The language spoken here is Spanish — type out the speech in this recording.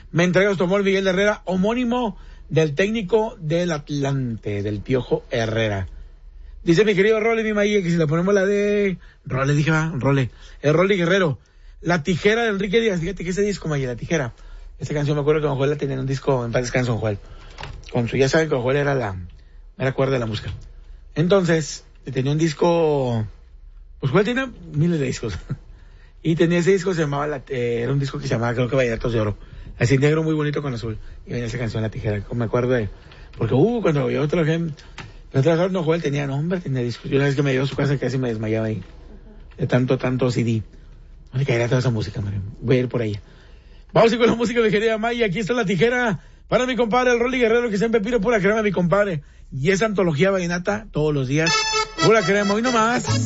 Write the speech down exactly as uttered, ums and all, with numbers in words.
Me entrega automóvil Miguel Herrera, homónimo del técnico del Atlante, del Piojo Herrera. Dice mi querido Role, mi Maía, que si le ponemos la de... Role, dije, va, Role. El Role Guerrero. La tijera de Enrique Díaz. Fíjate que ese disco, Maía, la tijera. Esa canción me acuerdo que Don Joel la tenía en un disco, en paz descanso, Don Joel. Con su, ya saben que Don Joel era la... Era cuerda de la música. Entonces, tenía un disco... Pues Joel tenía miles de discos. Y tenía ese disco, se llamaba... La, eh, era un disco que se llamaba, creo que Vallenatos de Oro. Así negro muy bonito con azul. Y venía esa canción, La Tijera. Me acuerdo de... Porque, uh, cuando yo trabajé... Cuando trabajaba no, Joel tenía nombre, tenía discos. Yo una vez que me llevó a su casa casi me desmayaba ahí. De tanto, tanto C D. No le caería toda esa música, Mario. Voy a ir por ahí. Vamos a ir con la música, mi querida Maya. Aquí está La Tijera. Para mi compadre, el Rolly Guerrero, que siempre pide pura crema, mi compadre. Y esa antología vallenata, todos los días. Pura crema, hoy nomás.